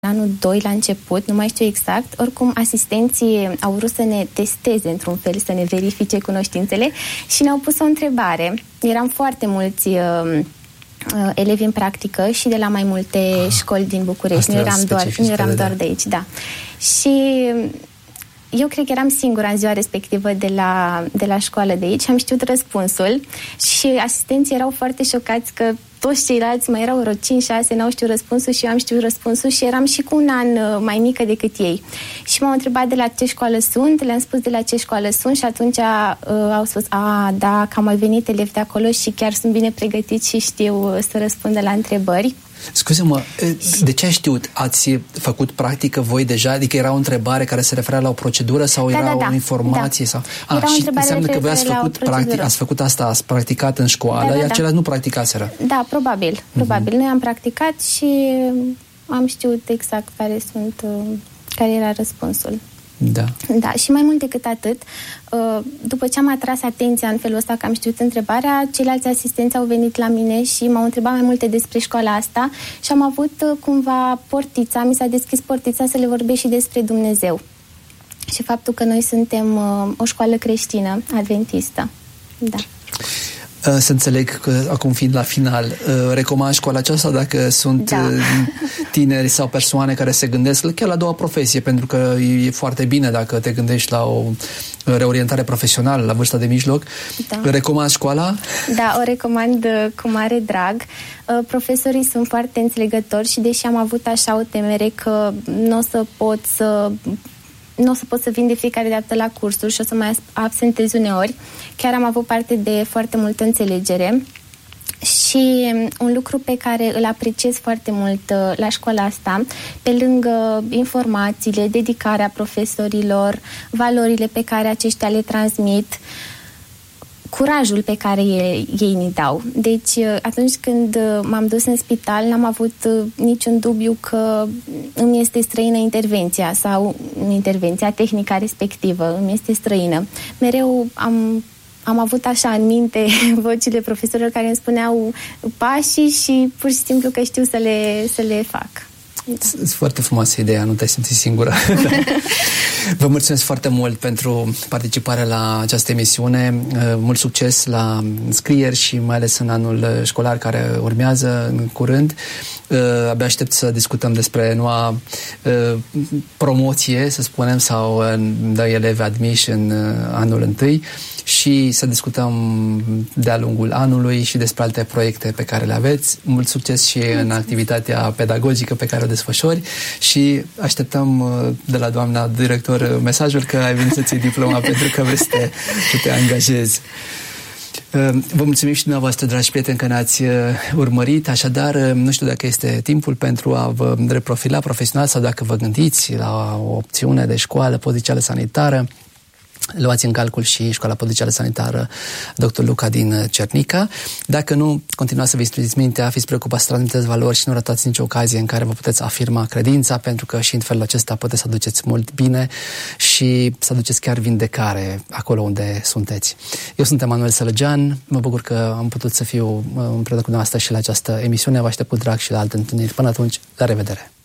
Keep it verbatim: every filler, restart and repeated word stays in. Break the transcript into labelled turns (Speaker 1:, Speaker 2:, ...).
Speaker 1: anul doi la început, nu mai știu exact, oricum asistenții au vrut să ne testeze într-un fel, să ne verifice cunoștințele și ne-au pus o întrebare. Eram foarte mulți uh, uh, elevi în practică și de la mai multe ah, școli din București, nu eram doar, nu eram doar de aici, da. Și eu cred că eram singura în ziua respectivă de la, de la școală de aici, am știut răspunsul și asistenții erau foarte șocați că toți ceilalți mai erau vreo cinci șase, n-au știut răspunsul și eu am știut răspunsul și eram și cu un an mai mică decât ei. Și m-au întrebat de la ce școală sunt, le-am spus de la ce școală sunt și atunci uh, au spus, a, da, că au mai venit elevi de acolo și chiar sunt bine pregătiți și știu uh, să răspundă la întrebări.
Speaker 2: Scuze-mă, de ce ai știut? Ați făcut practică voi deja? Adică era o întrebare care se referea la o procedură sau
Speaker 1: da,
Speaker 2: era
Speaker 1: da, da.
Speaker 2: o informație?
Speaker 1: Da.
Speaker 2: Sau...
Speaker 1: Era
Speaker 2: A,
Speaker 1: o
Speaker 2: și înseamnă că voi ați făcut, practic, ați făcut asta, ați practicat în școală, da, da, iar da. Ceilalți nu practicaseră.
Speaker 1: Da, probabil. probabil. Uh-huh. Noi am practicat și am știut exact care sunt, care era răspunsul.
Speaker 2: Da.
Speaker 1: Da, și mai mult decât atât, după ce am atras atenția în felul ăsta că am știut întrebarea, ceilalți asistenți au venit la mine și m-au întrebat mai multe despre școala asta și am avut cumva portița, mi s-a deschis portița să le vorbesc și despre Dumnezeu. Și faptul că noi suntem o școală creștină, adventistă. Da.
Speaker 2: Să înțeleg că, acum fiind la final, recomand școala aceasta dacă sunt da. tineri sau persoane care se gândesc chiar la a doua profesie, pentru că e foarte bine dacă te gândești la o reorientare profesională la vârsta de mijloc. Da. Recomand școala?
Speaker 1: Da, o recomand cu mare drag. Profesorii sunt foarte înțelegători și deși am avut așa o temere că nu o să pot să nu o să pot să vin de fiecare dată la cursuri și o să mai absentez uneori. Chiar am avut parte de foarte multă înțelegere și un lucru pe care îl apreciez foarte mult la școala asta, pe lângă informațiile, dedicarea profesorilor, valorile pe care aceștia le transmit, curajul pe care ei, ei ni dau. Deci, atunci când m-am dus în spital, n-am avut niciun dubiu că îmi este străină intervenția sau intervenția, tehnica respectivă, îmi este străină. Mereu am, am avut așa în minte vocile profesorilor care îmi spuneau pașii și pur și simplu că știu să le, să le fac.
Speaker 2: E foarte frumoasă ideea, nu te simți singură. Vă mulțumesc foarte mult pentru participarea la această emisiune. Mult succes la scrieri și mai ales în anul școlar care urmează în curând. Abia aștept să discutăm despre noua promoție, să spunem, sau de elevi admiși în anul întâi și să discutăm de-a lungul anului și despre alte proiecte pe care le aveți. Mult succes și în activitatea pedagogică pe care o desfășori și așteptăm de la doamna director mesajul că ai venit să-ți iei diploma pentru că vrei să te, să te angajezi. Vă mulțumim și dumneavoastră, dragi prieteni, că ne-ați urmărit. Așadar, nu știu dacă este timpul pentru a vă reprofila profesional sau dacă vă gândiți la o opțiune de școală pozițială sanitară. Luați în calcul și Școala Pozițială Sanitară doctor Luca din Cernica. Dacă nu, continuați să vă instruiți mintea, fiți preocupați să transmiteți valori și nu ratați nicio ocazie în care vă puteți afirma credința, pentru că și în felul acesta puteți să aduceți mult bine și să aduceți chiar vindecare acolo unde sunteți. Eu sunt Emanuel Sălăgean, mă bucur că am putut să fiu împreună cu dumneavoastră și la această emisiune. Vă aștept cu drag și la alte întâlniri. Până atunci, la revedere!